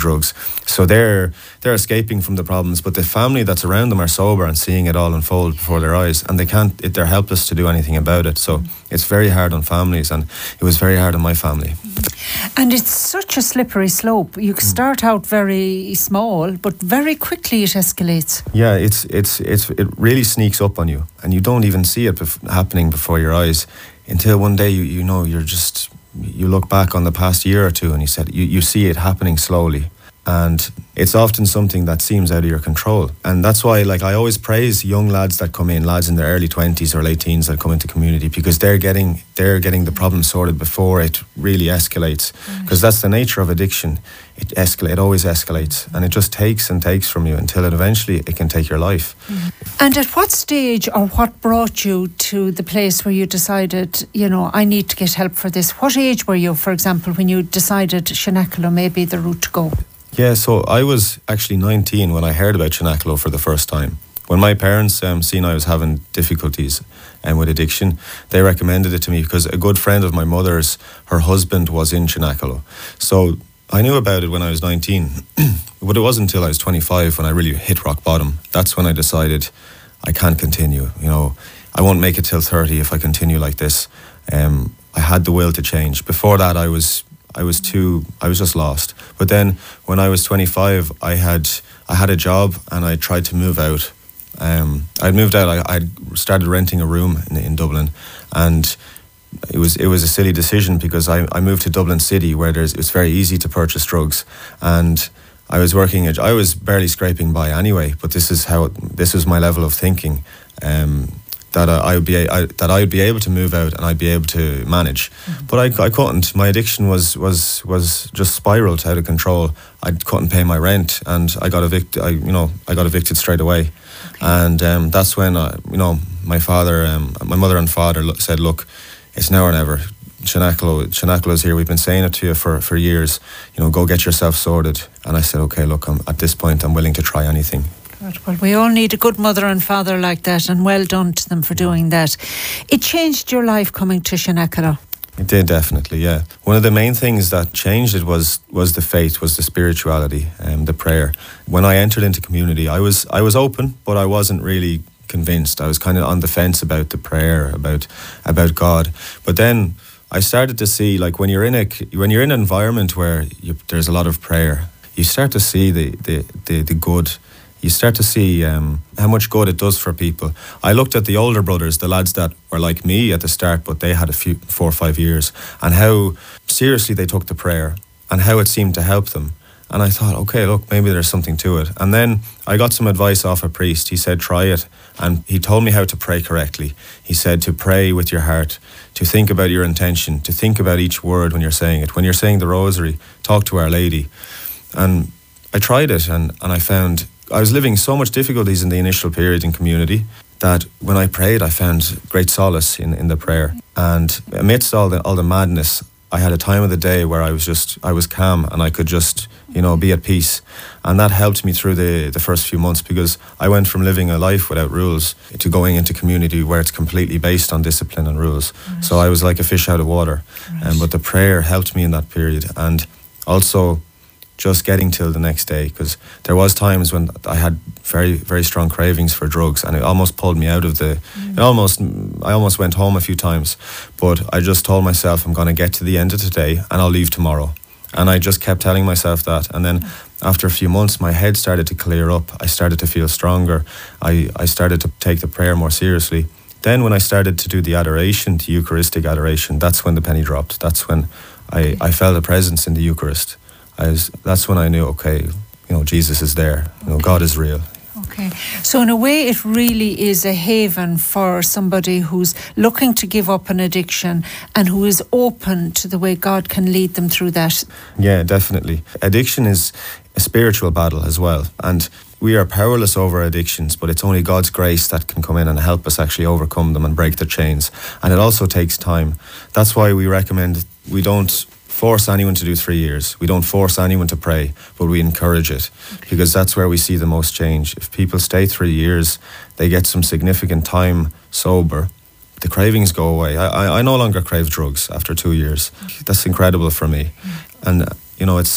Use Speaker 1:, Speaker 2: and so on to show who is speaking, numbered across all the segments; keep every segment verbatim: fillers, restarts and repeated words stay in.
Speaker 1: drugs. So they're they're escaping from the problems, but the family that's around them are sober and seeing it all unfold before their eyes, and they can't. It, they're helpless to do anything about it. So it's very hard on families, and it was very hard on my family.
Speaker 2: And it's such a slippery slope. You start out very small, but very quickly it escalates.
Speaker 1: Yeah, it's it's it's it really sneaks up on you, and you don't even see it bef- happening before your eyes until one day you you know you're just you look back on the past year or two, and you said you you see it happening slowly. And it's often something that seems out of your control. And that's why, like, I always praise young lads that come in, lads in their early twenties or late teens that come into community, because they're getting they're getting the problem sorted before it really escalates. Because that's the nature of addiction. It escalates, it always escalates. And it just takes and takes from you until it eventually it can take your life.
Speaker 2: Mm-hmm. And at what stage or what brought you to the place where you decided, you know, I need to get help for this? What age were you, for example, when you decided Shanakilo may be the route to go?
Speaker 1: Yeah, so I was actually nineteen when I heard about Shanakilo for the first time. When my parents um, seen I was having difficulties um, with addiction, they recommended it to me because a good friend of my mother's, her husband was in Shanakilo. So I knew about it when I was nineteen, but it wasn't until I was twenty-five when I really hit rock bottom. That's when I decided I can't continue. You know, I won't make it till thirty if I continue like this. Um, I had the will to change. Before that, I was... I was too, I was just lost. But then when I was twenty-five, I had I had a job and I tried to move out. Um, I'd moved out, I I'd started renting a room in, in Dublin, and it was it was a silly decision because I, I moved to Dublin City where there's it's very easy to purchase drugs, and I was working, I was barely scraping by anyway, but this is how, this was my level of thinking. Um, that I would be I, that I would be able to move out and I'd be able to manage, mm-hmm. but I, I couldn't. My addiction was was was just spiraled out of control. I couldn't pay my rent, and I got evicted. I you know I got evicted straight away, okay. and um, that's when I, you know my father, um, my mother and father said, "Look, it's now or never. Shanakilo, Shanakilo's here. We've been saying it to you for, for years. You know, go get yourself sorted." And I said, "Okay, look, I'm, at this point, I'm willing to try anything."
Speaker 2: Well, we all need a good mother and father like that, and well done to them for doing that. It changed your life coming to Shanakilo.
Speaker 1: It did, definitely, yeah. One of the main things that changed it was was the faith, was the spirituality, and um, the prayer. When I entered into community, I was I was open, but I wasn't really convinced. I was kind of on the fence about the prayer, about about God. But then I started to see, like, when you're in a when you're in an environment where you, there's a lot of prayer, you start to see the the the, the good. You start to see um, how much good it does for people. I looked at the older brothers, the lads that were like me at the start, but they had a few, four or five years, and how seriously they took the prayer and how it seemed to help them. And I thought, okay, look, maybe there's something to it. And then I got some advice off a priest. He said, try it. And he told me how to pray correctly. He said to pray with your heart, to think about your intention, to think about each word when you're saying it. When you're saying the rosary, talk to Our Lady. And I tried it, and, and I found... I was living so much difficulties in the initial period in community that when I prayed, I found great solace in, in the prayer. And amidst all the all the madness, I had a time of the day where I was just, I was calm and I could just, you know, be at peace. And that helped me through the, the first few months, because I went from living a life without rules to going into community where it's completely based on discipline and rules. Right. So I was like a fish out of water. Right. Um, but the prayer helped me in that period. And also just getting till the next day, because there was times when I had very, very strong cravings for drugs, and it almost pulled me out of the, mm. it almost, I almost went home a few times, but I just told myself, I'm going to get to the end of today and I'll leave tomorrow. And I just kept telling myself that. And then after a few months, my head started to clear up. I started to feel stronger. I, I started to take the prayer more seriously. Then when I started to do the adoration, the Eucharistic adoration, that's when the penny dropped. That's when I, I felt a presence in the Eucharist. I was, that's when I knew, okay, you know, Jesus is there. You know, God is real.
Speaker 2: Okay. So in a way, it really is a haven for somebody who's looking to give up an addiction and who is open to the way God can lead them through that.
Speaker 1: Yeah, definitely. Addiction is a spiritual battle as well. And we are powerless over addictions, but it's only God's grace that can come in and help us actually overcome them and break the chains. And it also takes time. That's why we recommend we don't force anyone to do three years. We don't force anyone to pray, but we encourage it, because that's where we see the most change. If people stay three years, they get some significant time sober, the cravings go away. I, I, I no longer crave drugs after two years. That's incredible for me. And, you know, it's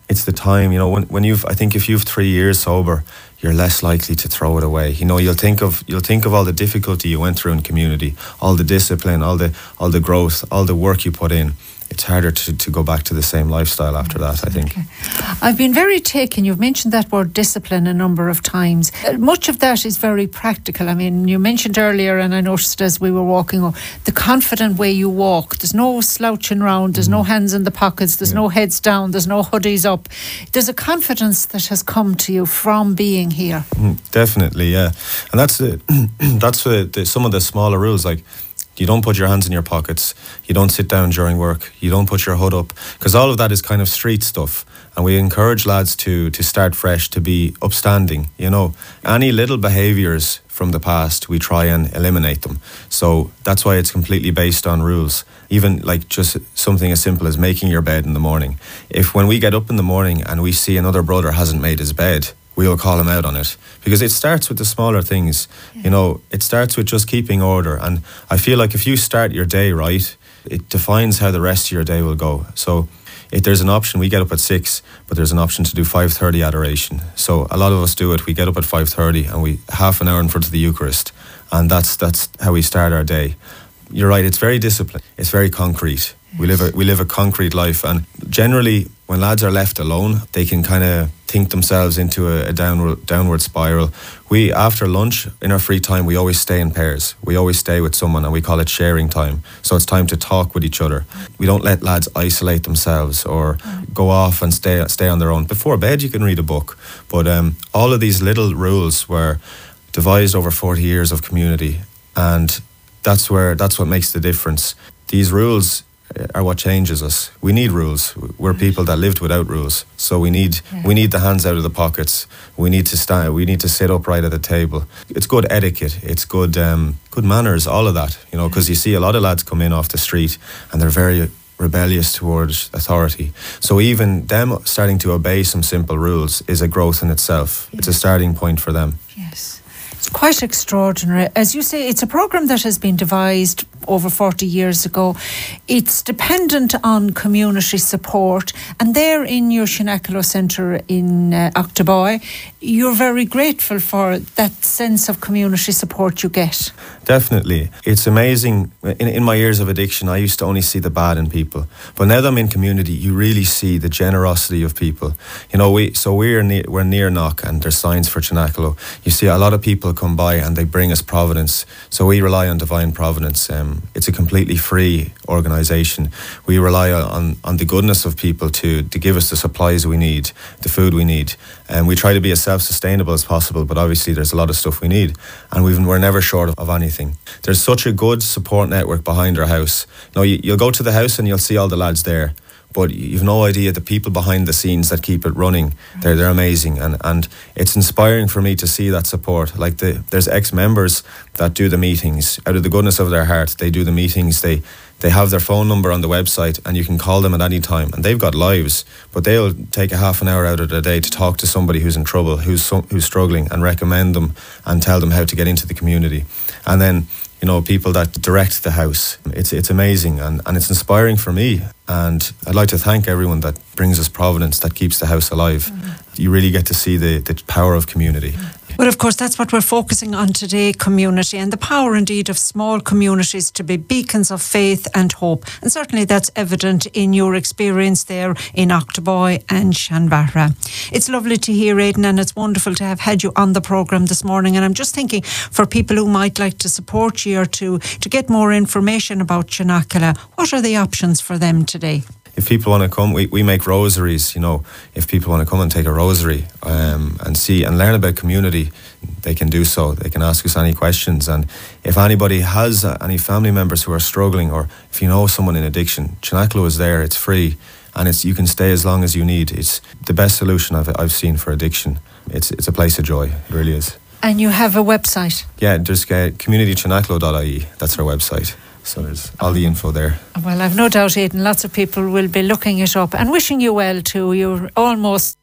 Speaker 1: it's the time, you know, when, when you've, I think if you've three years sober, you're less likely to throw it away. You know, you'll think of you'll think of all the difficulty you went through in community, all the discipline, all the all the growth, all the work you put in. It's harder to, to go back to the same lifestyle after that, I think.
Speaker 2: Okay. I've been very taken, you've mentioned that word discipline a number of times. Uh, much of that is very practical. I mean, you mentioned earlier, and I noticed as we were walking, oh, the confident way you walk. There's no slouching around, there's mm. no hands in the pockets, there's yeah. no heads down, there's no hoodies up. There's a confidence that has come to you from being here.
Speaker 1: Mm, definitely, yeah. And that's, the, that's the, the, some of the smaller rules, like, you don't put your hands in your pockets. You don't sit down during work. You don't put your hood up. Because all of that is kind of street stuff. And we encourage lads to to start fresh, to be upstanding. You know, any little behaviours from the past, we try and eliminate them. So that's why it's completely based on rules. Even like just something as simple as making your bed in the morning. If when we get up in the morning and we see another brother hasn't made his bed, we'll call him out on it, because it starts with the smaller things. Yeah. You know, it starts with just keeping order. And I feel like if you start your day right, it defines how the rest of your day will go. So if there's an option, we get up at six, but there's an option to do five thirty adoration. So a lot of us do it. We get up at five thirty and we half an hour in front of the Eucharist. And that's that's how we start our day. You're right, it's very disciplined. It's very concrete. We live a we live a concrete life, and generally when lads are left alone, they can kind of think themselves into a, a downward downward spiral. We, after lunch, in our free time, we always stay in pairs. We always stay with someone, and we call it sharing time. So it's time to talk with each other. We don't let lads isolate themselves or go off and stay stay on their own. Before bed, you can read a book, but um, all of these little rules were devised over forty years of community, and that's where that's what makes the difference. These rules are what changes us. We need rules. We're people that lived without rules, so we need yeah. we need the hands out of the pockets. We need to stand. We need to sit upright at the table. It's good etiquette. It's good um, good manners. All of that, you know, because you see a lot of lads come in off the street and they're very rebellious towards authority. So even them starting to obey some simple rules is a growth in itself. Yeah. It's a starting point for them.
Speaker 2: Yes. It's quite extraordinary. As you say, it's a programme that has been devised over forty years ago. It's dependent on community support, and there in your Shanakilo Centre in uh, Octoboy, you're very grateful for that sense of community support you get.
Speaker 1: Definitely. It's amazing. In, in my years of addiction, I used to only see the bad in people, but now that I'm in community, you really see the generosity of people. You know, we so we're near, we're near Knock, and there's signs for Shanakilo. You see a lot of people come by and they bring us providence, so we rely on divine providence. Um, it's a completely free organisation. We rely on, on the goodness of people to, to give us the supplies we need, the food we need, and we try to be as self-sustainable as possible, but obviously there's a lot of stuff we need, and we've, we're never short of, of anything. There's such a good support network behind our house. You know, you, you'll go to the house and you'll see all the lads there, but you've no idea the people behind the scenes that keep it running. They're they're amazing, and, and it's inspiring for me to see that support. Like the there's ex-members that do the meetings out of the goodness of their heart. They do the meetings. They they have their phone number on the website, and you can call them at any time. And they've got lives, but they'll take a half an hour out of their day to talk to somebody who's in trouble, who's so, who's struggling, and recommend them and tell them how to get into the community. And then, you know, people that direct the house. It's it's amazing, and, and it's inspiring for me. And I'd like to thank everyone that brings us providence, that keeps the house alive. Mm-hmm. You really get to see the, the power of community.
Speaker 2: Well, of course, that's what we're focusing on today, community, and the power indeed of small communities to be beacons of faith and hope. And certainly that's evident in your experience there in Octoboy and Shanbara. It's lovely to hear, Aidan, and it's wonderful to have had you on the programme this morning. And I'm just thinking, for people who might like to support you or to, to get more information about Shanakilo, what are the options for them today?
Speaker 1: If people want to come, we, we make rosaries, you know. If people want to come and take a rosary um, and see and learn about community, they can do so. They can ask us any questions. And if anybody has uh, any family members who are struggling, or if you know someone in addiction, Shanakilo is there. It's free, and it's you can stay as long as you need. It's the best solution I've, I've seen for addiction. It's it's a place of joy. It really is.
Speaker 2: And you have a website?
Speaker 1: Yeah, there's uh, community shanakilo dot I E. That's our website. So there's all the info there.
Speaker 2: Well, I've no doubt, Aidan, lots of people will be looking it up and wishing you well too. You're almost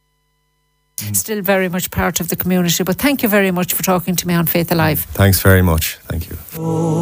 Speaker 2: mm. still very much part of the community. But thank you very much for talking to me on Faith Alive.
Speaker 1: Thanks very much. Thank you. Oh.